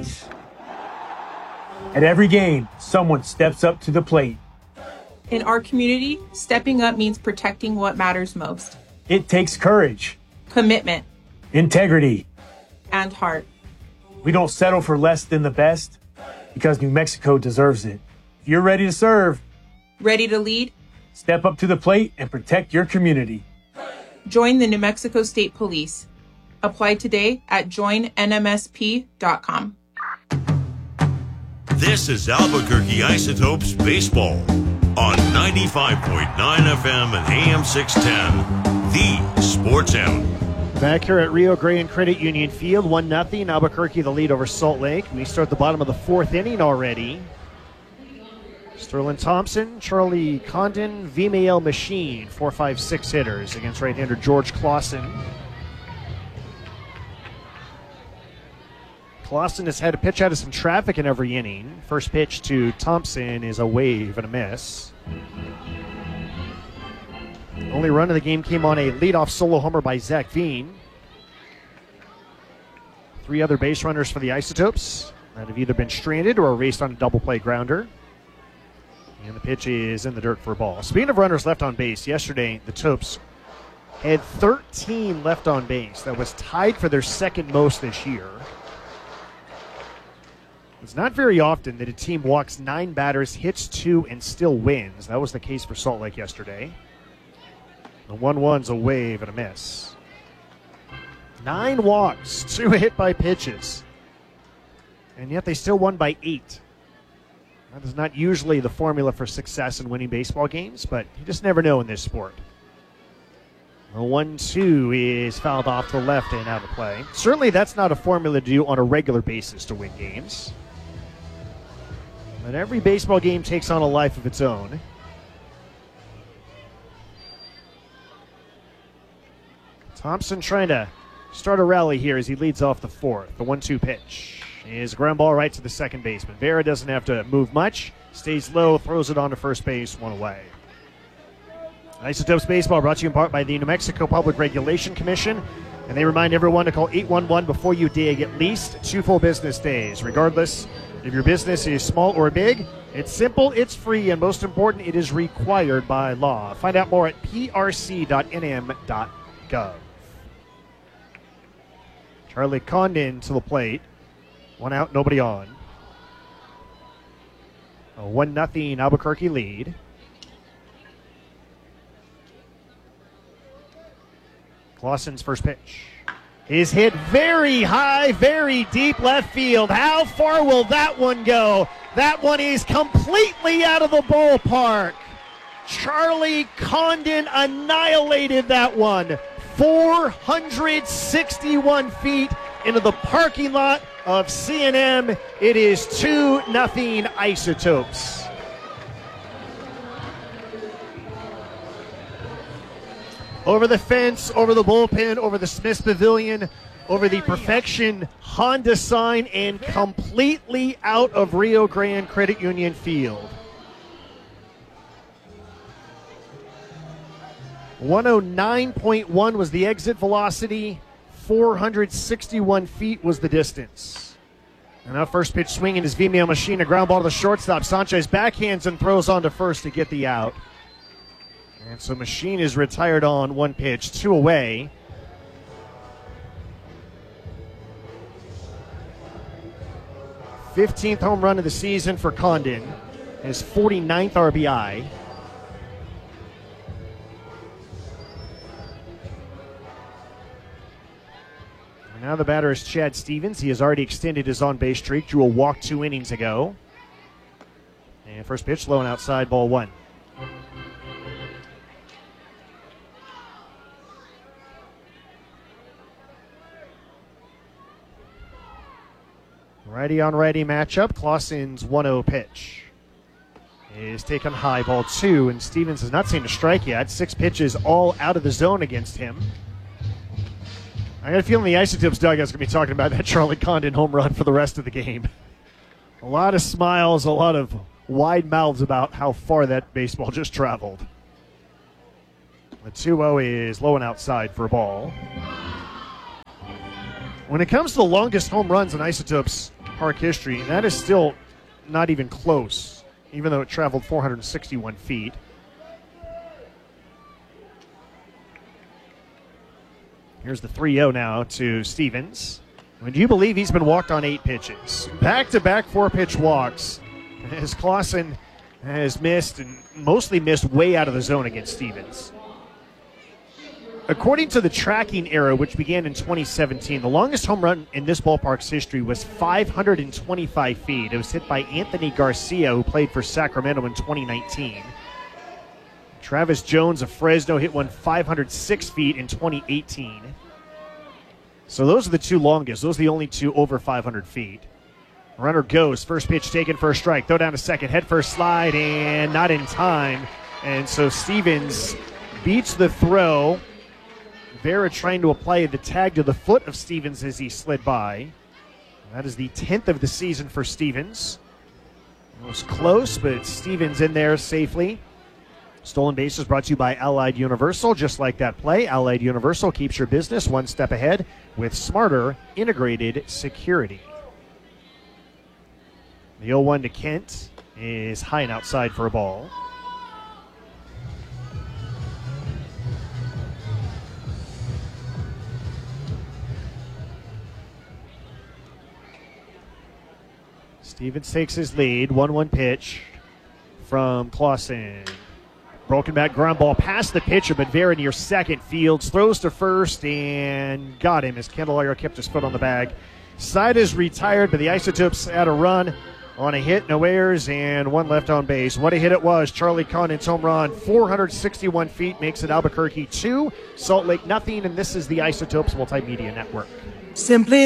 ice. At every game, someone steps up to the plate. In our community, stepping up means protecting what matters most. It takes courage, Commitment, integrity. and heart. We don't settle for less than the best because New Mexico deserves it. If you're ready to serve, Ready to lead? step up to the plate and protect your community. Join the New Mexico State Police. Apply today at joinnmsp.com. This is Albuquerque Isotopes Baseball on 95.9 FM and AM 610, the Sports Animal. Back here at Rio Grande Credit Union Field, 1-0, Albuquerque the lead over Salt Lake. We start the bottom of the fourth inning already. Sterling Thompson, Charlie Condon, Vimael Machine, 4-5-6 hitters against right-hander George Clausen. Clausen has had to pitch out of some traffic in every inning. First pitch to Thompson is a wave and a miss. Only run of the game came on a leadoff solo homer by Zach Veen. 3 other base runners for the Isotopes that have either been stranded or erased on a double play grounder. And the pitch is in the dirt for a ball. Speaking of runners left on base, yesterday the Topes had 13 left on base. That was tied for their second most this year. It's not very often that a team walks 9 batters, hits 2, and still wins. That was the case for Salt Lake yesterday. The 1-1's a wave and a miss. 9 walks, 2 hit by pitches. And yet they still won by 8. That is not usually the formula for success in winning baseball games, but you just never know in this sport. The 1-2 is fouled off to the left and out of play. Certainly that's not a formula to do on a regular basis to win games. But every baseball game takes on a life of its own. Thompson trying to start a rally here as he leads off the fourth. The 1-2 pitch is a ground ball right to the second baseman. Vera doesn't have to move much. Stays low, throws it on to first base, 1 away. Isotopes Baseball brought to you in part by the New Mexico Public Regulation Commission. And they remind everyone to call 811 before you dig at least 2 full business days. Regardless if your business is small or big, it's simple, it's free, and most important, it is required by law. Find out more at prc.nm.gov. Charlie Condon to the plate. 1 out, nobody on. A 1-0 Albuquerque lead. Clausen's first pitch is hit very high, very deep left field. How far will that one go? That one is completely out of the ballpark. Charlie Condon annihilated that one. 461 feet into the parking lot of C&M. It is 2-0 Isotopes. Over the fence, over the bullpen, over the Smith's Pavilion, over the Perfection Honda sign, and completely out of Rio Grande Credit Union Field. 109.1 was the exit velocity. 461 feet was the distance. And now first pitch swinging is Vimael Machine, a ground ball to the shortstop. Sanchez backhands and throws on to first to get the out. And so Machine is retired on 1 pitch, 2 away. '15th home run of the season for Condon. His 49th RBI. And now the batter is Chad Stevens. He has already extended his on-base streak, drew a walk 2 innings ago. And first pitch low and outside, ball 1. Righty on righty matchup. Clausen's 1-0 pitch is taken high, ball 2, and Stevens has not seen a strike yet. 6 pitches all out of the zone against him. I got a feeling the Isotopes dugout's going to be talking about that Charlie Condon home run for the rest of the game. A lot of smiles, a lot of wide mouths about how far that baseball just traveled. The 2-0 is low and outside for a ball. When it comes to the longest home runs in Isotopes park history, and that is still not even close, even though it traveled 461 feet. Here's the 3-0 now to Stevens. Would you believe he's been walked on 8 pitches? Back-to-back 4-pitch walks, as Clausen has missed, and mostly missed way out of the zone against Stevens. According to the tracking era, which began in 2017, the longest home run in this ballpark's history was 525 feet. It was hit by Anthony Garcia, who played for Sacramento in 2019. Travis Jones of Fresno hit one 506 feet in 2018. So those are the two longest. Those are the only two over 500 feet. Runner goes. First pitch taken for a strike. Throw down to second. Head first slide, and not in time. And so Stevens beats the throw. Vera trying to apply the tag to the foot of Stevens as he slid by. That is the 10th of the season for Stevens. It was close, but Stevens in there safely. Stolen bases brought to you by Allied Universal. Just like that play, Allied Universal keeps your business one step ahead with smarter, integrated security. The 0-1 to Kent is high and outside for a ball. Stevens takes his lead. 1-1 pitch from Clausen. Broken back ground ball past the pitcher, but Vera near second. Fields throws to first and got him as Candelario kept his foot on the bag. Side is retired, but the Isotopes had a run on a hit, no errors, and one left on base. What a hit it was. Charlie Condon's home run, 461 feet, makes it Albuquerque 2, Salt Lake nothing, and this is the Isotopes Multimedia Network. Simply